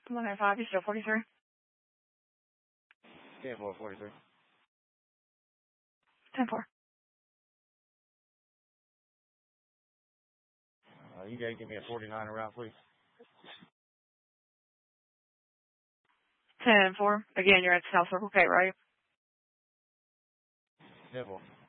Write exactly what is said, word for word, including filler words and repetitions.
one nine five, you still forty-three? ten four forty-three. ten four. Uh, you gotta give me a forty-nine around, please. ten four. Again, you're at South Circle K, right? ten four.